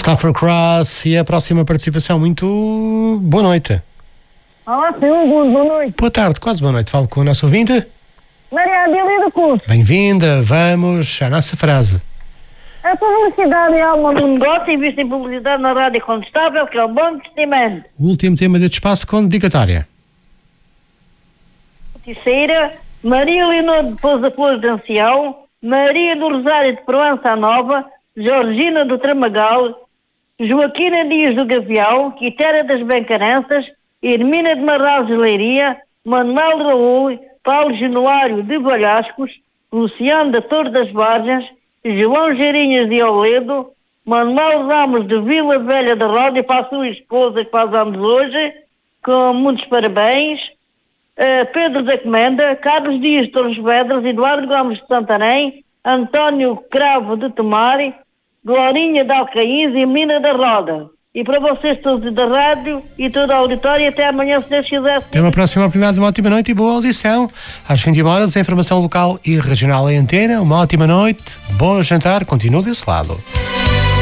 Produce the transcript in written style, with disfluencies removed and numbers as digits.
Christopher Cross e a próxima participação. Muito boa noite. Olá, senhor, boa noite. Boa tarde, quase boa noite. Falo com o nosso ouvinte. Maria Adelaide do Curso. Bem-vinda, vamos à nossa frase. A publicidade é alma do negócio e vista em publicidade na rádio contestável, que é o bom investimento. O último tema deste espaço com dedicatória. Terceira, Maria Leonor de Pousa Flores de Ancião, Maria do Rosário de Proença Nova, Georgina do Tramagal, Joaquina Dias do Gavião, Quitéria das Bencarenças, Hermina de Marral de Leiria, Manuel Raul, Paulo Januário de Valhascos, Luciano da Torre das Vargens, João Geirinhas de Oledo, Manuel Ramos de Vila Velha da Roda, e para a sua esposa que faz anos hoje, com muitos parabéns, Pedro da Comenda, Carlos Dias de Torres Vedras, Eduardo Gomes de Santarém, António Cravo de Tomar, Glorinha de Alcaíns e Mina da Roda. E para vocês todos da rádio e toda a auditória, até amanhã, se Deus quiser. Até uma próxima oportunidade, uma ótima noite e boa audição. Às 21 horas, a informação local e regional em antena. Uma ótima noite, bom jantar, continua desse lado.